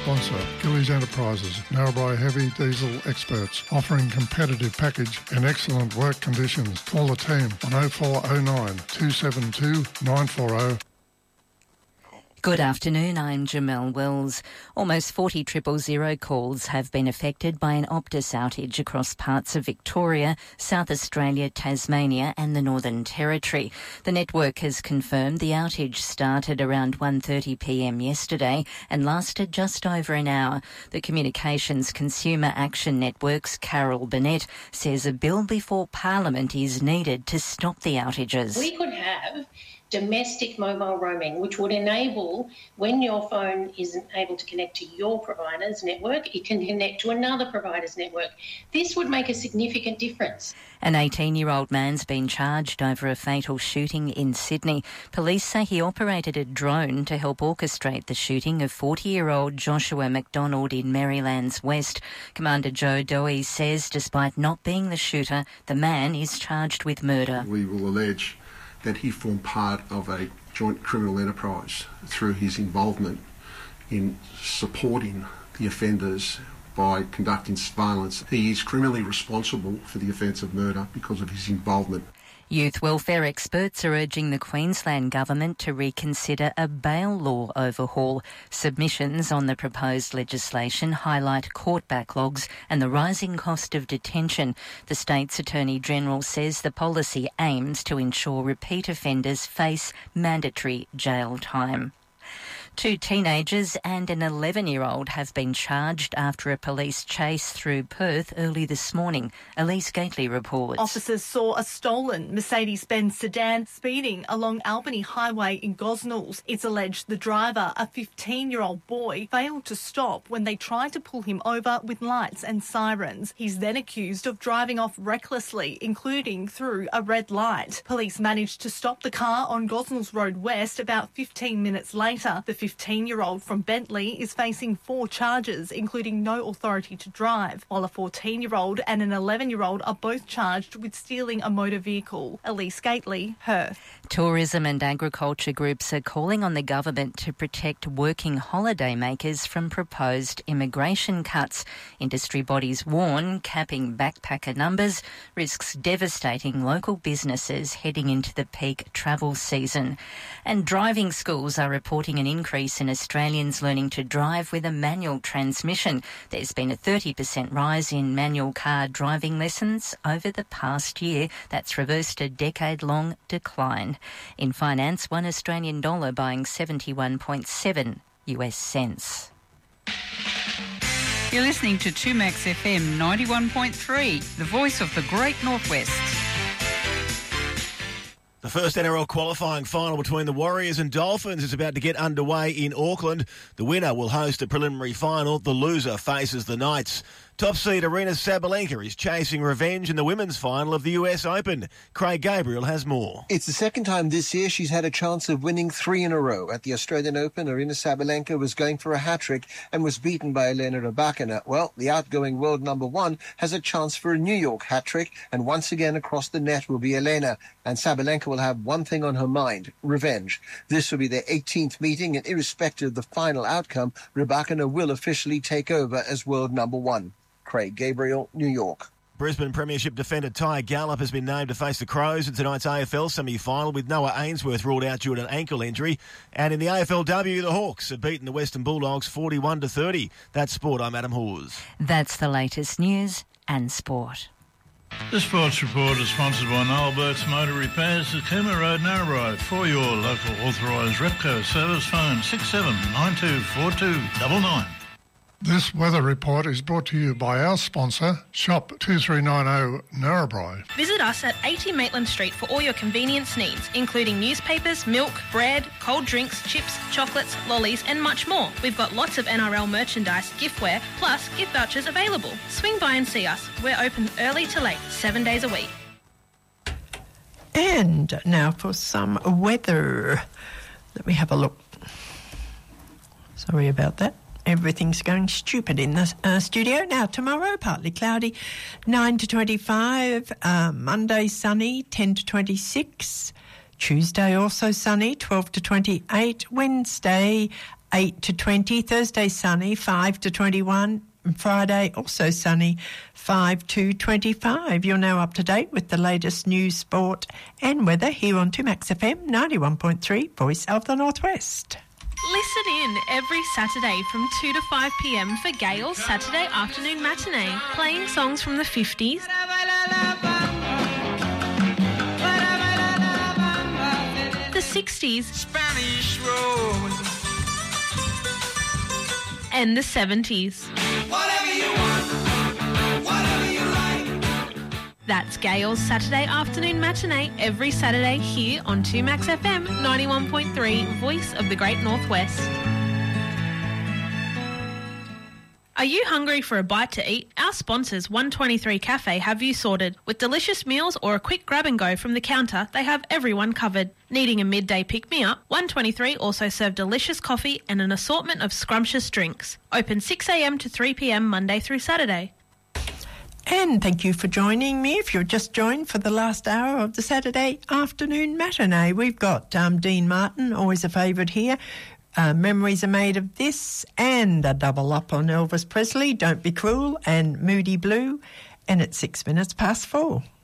sponsor, Gillies Enterprises, Narrabri heavy diesel experts, offering competitive package and excellent work conditions. Call the team on 0409 272 940. Good afternoon, I'm Jamelle Wells. Almost 40 000 calls have been affected by an Optus outage across parts of Victoria, South Australia, Tasmania and the Northern Territory. The network has confirmed the outage started around 1:30pm yesterday and lasted just over an hour. The Communications Consumer Action Network's Carol Burnett says a bill before Parliament is needed to stop the outages. We could have domestic mobile roaming, which would enable, when your phone isn't able to connect to your provider's network, it can connect to another provider's network. This would make a significant difference. An 18-year-old man's been charged over a fatal shooting in Sydney. Police say he operated a drone to help orchestrate the shooting of 40-year-old Joshua McDonald in Maryland's West. Commander Joe Doey says despite not being the shooter, the man is charged with murder. We will allege that he formed part of a joint criminal enterprise through his involvement in supporting the offenders by conducting surveillance. He is criminally responsible for the offence of murder because of his involvement. Youth welfare experts are urging the Queensland Government to reconsider a bail law overhaul. Submissions on the proposed legislation highlight court backlogs and the rising cost of detention. The state's Attorney-General says the policy aims to ensure repeat offenders face mandatory jail time. 2 teenagers and an 11-year-old have been charged after a police chase through Perth early this morning. Elise Gately reports. Officers saw a stolen Mercedes-Benz sedan speeding along Albany Highway in Gosnells. It's alleged the driver, a 15-year-old boy, failed to stop when they tried to pull him over with lights and sirens. He's then accused of driving off recklessly, including through a red light. Police managed to stop the car on Gosnells Road West about 15 minutes later. The 15-year-old from Bentley is facing 4 charges, including no authority to drive, while a 14-year-old and an 11-year-old are both charged with stealing a motor vehicle. Elise Gately, Perth. Tourism and agriculture groups are calling on the government to protect working holiday makers from proposed immigration cuts. Industry bodies warn capping backpacker numbers risks devastating local businesses heading into the peak travel season. And driving schools are reporting an increase in Australians learning to drive with a manual transmission. There's been a 30% rise in manual car driving lessons over the past year. That's reversed a decade-long decline. In finance, $1 Australian buying 71.7 US cents. You're listening to 2Max FM 91.3, the voice of the Great Northwest. The first NRL qualifying final between the Warriors and Dolphins is about to get underway in Auckland. The winner will host a preliminary final. The loser faces the Knights. Top seed Aryna Sabalenka is chasing revenge in the women's final of the US Open. Craig Gabriel has more. It's the second time this year she's had a chance of winning 3 in a row. At the Australian Open, Aryna Sabalenka was going for a hat-trick and was beaten by Elena Rybakina. Well, the outgoing world number 1 has a chance for a New York hat-trick, and once again across the net will be Elena. And Sabalenka will have one thing on her mind: revenge. This will be their 18th meeting, and irrespective of the final outcome, Rybakina will officially take over as world number 1. Craig Gabriel, New York. Brisbane Premiership defender Ty Gallup has been named to face the Crows in tonight's AFL semi-final, with Noah Ainsworth ruled out due to an ankle injury. And in the AFLW, the Hawks have beaten the Western Bulldogs 41-30. That's sport. I'm Adam Hawes. That's the latest news and sport. The Sports Report is sponsored by Noel Burke's Motor Repairs at Cooma Road, Narrabri. For your local authorised Repco service, phone 67924299. This weather report is brought to you by our sponsor, Shop 2390 Narrabri. Visit us at 80 Maitland Street for all your convenience needs, including newspapers, milk, bread, cold drinks, chips, chocolates, lollies and much more. We've got lots of NRL merchandise, giftware, plus gift vouchers available. Swing by and see us. We're open early to late, 7 days a week. And now for some weather. Let me have a look. Sorry about that. Everything's going stupid in the studio. Now, tomorrow, partly cloudy, 9 to 25. Monday, sunny, 10 to 26. Tuesday, also sunny, 12 to 28. Wednesday, 8 to 20. Thursday, sunny, 5 to 21. And Friday, also sunny, 5 to 25. You're now up to date with the latest news, sport and weather here on 2Max FM 91.3, Voice of the Northwest. Listen in every Saturday from 2 to 5 p.m. for Gail's Saturday Afternoon Matinee, playing songs from the 50s, the 60s, Spanish Road, and the 70s. whatever you want, whatever you like. That's Gail's Saturday Afternoon Matinee every Saturday here on 2Max FM 91.3, Voice of the Great Northwest. Are you hungry for a bite to eat? Our sponsors, 123 Cafe, have you sorted. With delicious meals or a quick grab and go from the counter, they have everyone covered. Needing a midday pick-me-up? 123 also serve delicious coffee and an assortment of scrumptious drinks. Open 6 a.m. to 3 p.m. Monday through Saturday. And thank you for joining me. If you've just joined for the last hour of the Saturday Afternoon Matinee, we've got Dean Martin, always a favourite here. Memories are made of this, and a double up on Elvis Presley, Don't Be Cruel, and Moody Blue. And it's 6 minutes past 4.